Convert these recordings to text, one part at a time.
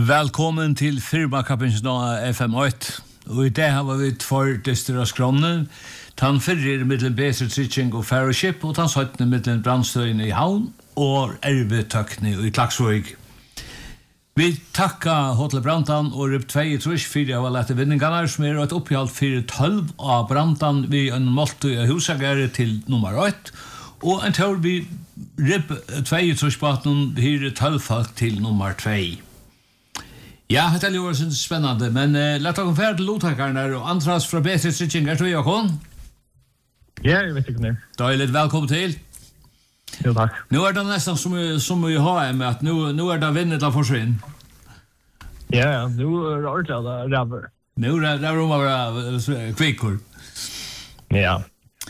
Velkommen til firmakappen FM8. Og I dag har vi två dyster av skronen. Tan fyrir middelen Beser Tritching og Fellowship, og tan 17 middelen Brandstøyene I Havn og Ervetøkne I Klaksvøg. Vi takka Hotel Brandan og Ryb 2 I Trusk for å ha lett vinningarna, som et opphjalt 4-12 av Brandan vi en måltu I husagare til nummer 8, og en tår vi Ryb 2 I Truskbaten 4-12 folk til nummer 2. Ja, det jo spännande, men låt oss färd till låttakarna och Andras från Beser Tritching. Du Jakob? Ja, jag vet inte mer. Då är lite välkommen till. Jo, tack. Nu är det nästan som vi har med att nu är det vinnet av försvinn. Ja, nu är det ordentligt räver. Nu är det vara kvickor. Ja.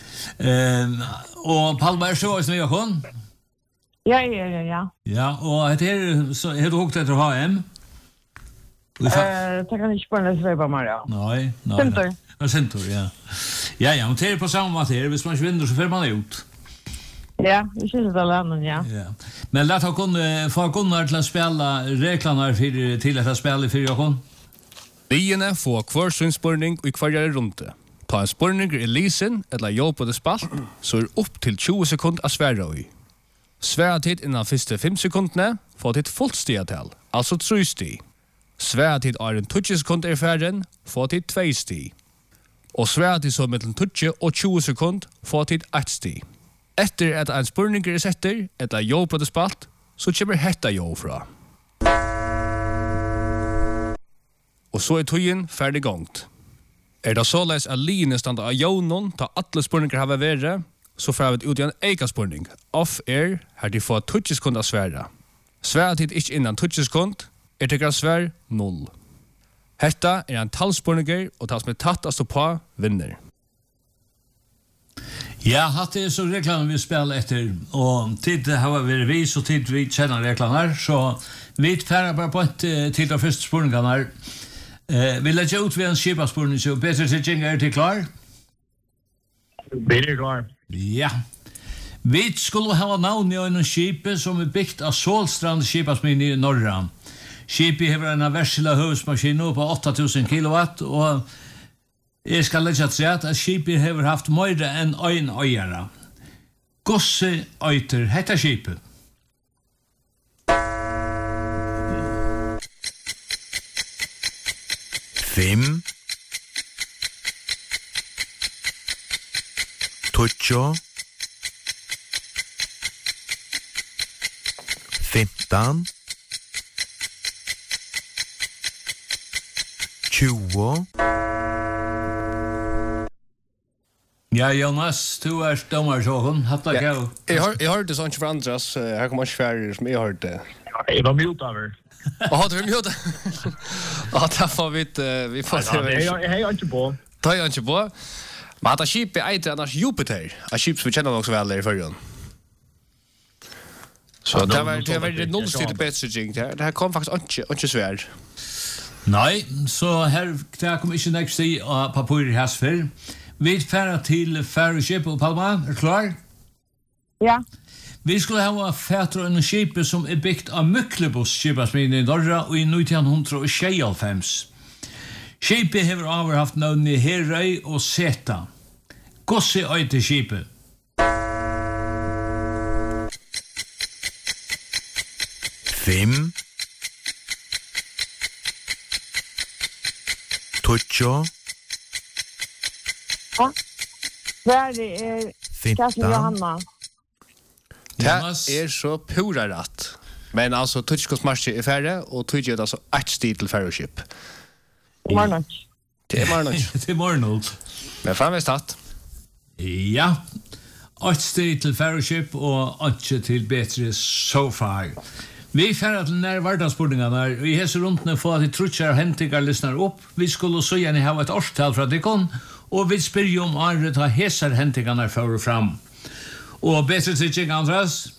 Och Palma är så som Jakob? Ja. Ja, och det så har du åkt efter HM? Det kan inte bara sväva Maria. Nej. Center. Ja, Center, ja. Ja, men det är på samma material. Hvis man inte vinner så får man ut. Ja, vi känner det landet, ja. Men låt oss få Gunnar till att spela reglerna till att spela I 4 Jakob. Liene får kvar sin spurning och kvar runt det. Ta en spurning I lisen eller jobb på det spalt, så upp till 20 sekunder att svära I. Svära tid innan första 5 sekunderna får ett fullt stigatal, alltså 3 stig. Svära tid är en 20 sekunder I färden, får till 2 stig. Och svära tid så mellan 20 och 20 sekunder, får till 1 stig. Efter att en spurning setter, eller jobb på det spalt, så kommer hetta jobb fra. Og så tøyen ferdig gongt. Det såleis at linje standa av jonon, ta alle spurninger hava vere, så får vi ut I en eka spurning. Off-air, her de får 20 sekunder sværa. Sværa tid ikke innan 20 sekunder, tekra svær 0. Hetta en talspurninger, og ta som tattast på vinner. Ja, det så reklamen vi spelar efter, och tid har vi vis och tid vi känner reklamen så vi färrar bara på ett till de första spurningarna. Vi lägger ut vid en skipaspurning, så Beser Tritching till klar? Vi klar. Ja. Vi skulle ha navn I en skip som byggt av Solstrand skipasmin I Norra. Skipet har en versela huvudmaskin på 8000 kilowatt, og jeg skal legge til at skipet har haft mer enn en øyere. Gosse øyter heter skipet. Fem. Tutjo. 15. 20. Ja, Jonas, du dommer sånn. Hatta gå. Jeg hørte sånn ikke for Andras, her kommer ikke færre som jeg hørte. Jeg var mute over. Du var mute? Da får vi får det. Jeg har ikke på. Da har jeg ikke på. Men at skipet eiter annars Jupiter, et skip som vi kjenner også vel I førgen. Så det var nullstil Beser. Det her kom faktisk ikke svær. Nei, så her det kom ikke nekst I av papur her før. Vi færer til Fellowship og Palma, klar? Ja. Vi skulle ha fætter en skip som byggt av Myklebos skipasmin I Norra og I 1996. Skipet har overhaft navn I Herøy og Seta. Gosse øyte skipet. Fem. Tutjo. Ja. Sverige 15. Johanna. Det så pura rätt. Men alltså Tutskos match I färre och Tutjo är alltså 1 stig till Fellowship. Marnot. Det Marnot. Det Marnot. Men fan vi start. Ja. 8 stig til Fellowship og 8 til Betre so far. Vi færre til nær vardagsspurningarna, og I hese rundene få at I trutjar hentingar lysnar opp. Vi skulle så gjerne ha et årstal fra Dikon, og vi spyr om Arre ta hesar hentingarna fører fram. Og Beser Tritching, Andras?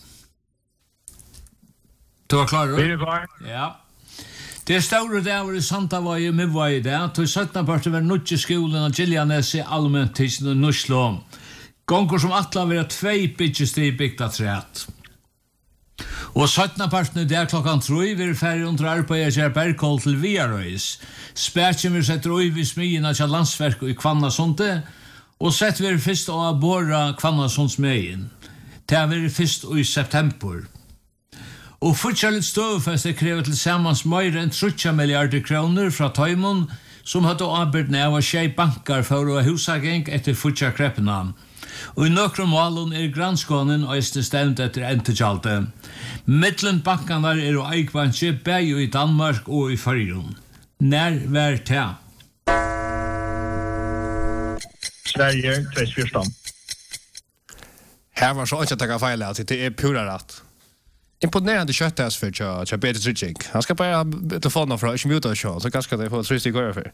Du var klar? Vi klar. Ja. Det store der I Santavai og Midvai der, til 17. parten var Nutje skolen og Gillianes I allmenntisen og Nuslå. Gonger som atla vil ha 2 byggestig bygda træt. Og 17. parten der klokkan 3 vil ferdig under arbeidet til Bergholt til Viarøys. Spætjen vil sette ui vid smyina til landsverk i Kvannasundet, og sett vil først å båra Kvannasundsmøyen. Det vil først i september. Og fortsatt litt støvfest krever til sammans mer enn 30 milliarder kroner fra Tøymon, som hadde arbeid av å skje bankar for å husageng etter fortsatt kreppene. Og i nøkron målen granskånen og stemt etter entekjaltet. Mittlen bankarna og eikbankje begge i Danmark og i Førjun. Når var det? Sverige 2014. Her var så ikke å takke feil at det pura rett. Imponerande kjøttes for til Peter Tritching. Han skal bare ha telefonen fra ikke mute så kanskje det får 3 stykker for.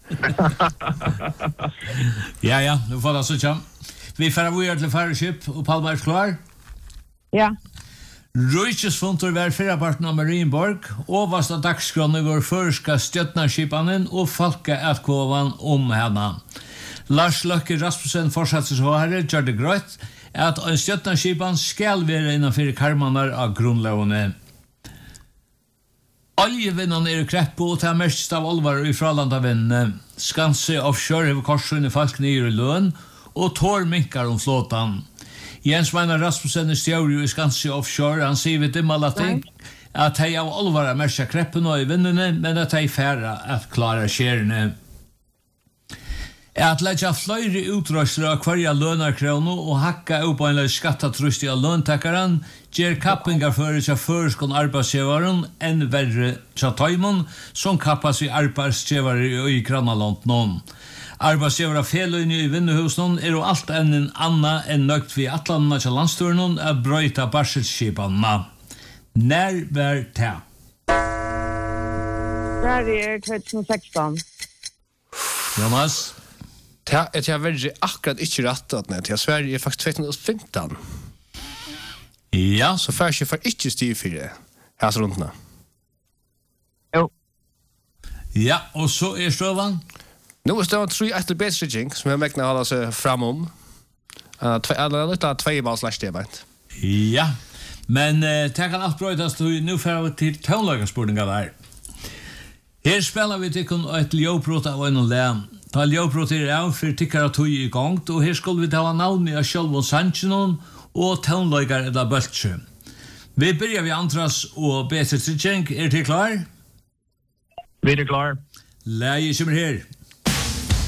Ja, nu får det så kjem. Vi får avgjøre til Færøyskip, og Palma klar? Ja. Røykesfunter var fyrraparten av Marienborg, og vast av dagskrone var førska stjøtnarskipanen og folkeatkåvan henne. Lars Løkke Rasmussen fortsatte så herre, gjør det grøtt, at en stjøtnarskipan skal være innanfor karmanar av grunnlovene. Oljevinnene kreppo og til mest av olvar i fralandavinnene. Skanse offshore hever korsunne folk nere i løn, og tår minkar flåtan. Jens Meinar Rasmussen stjøri i Skanse offshore, han sier vi dimmalatting, at de av olvar er mersa kreppene i vinnene, men at de færre at klara skjerene. At letja fløyre utrøsler av hverja lønarkrono og hakka oppbeinlega skattatrusti av løntakaren gjer kappingar for seg føreskon arbeidsgjevaren enn verre tja Tøymon som kappas i arbeidsgjevare i Krannaland. Arbeidsgjevare feløyne i Vinnuhusnon jo alt enn anna enn nøgt vi atlanna tja landsturnon av brøyta barselskipanna. Når var det? Sverige 2016. Jonas? Det er veldig akkurat ikke rettet ned til Sverige faktisk 2015. Ja. Så først får ikke stiv for det her rundene. Jo. Ja, og så støvan? Nå støvan 3 etter bedstridging, som jeg mekna holde seg framom. Litt av 2 valgslagsstevent. Ja, men det kan alt brøytast, og nå får vi til tøvnlagerspurninga der. Her spiller vi til et ljøprot av en lem. Ta ljøprot av for tikkara tøy i gang, og her skulle vi ta navn av Sjølvån Sanchinon og tøvnlager Edda Bøltsjø. Vi begynner vi Antras og Peter Tritching. Til klar? Vi klar. Leie kommer her.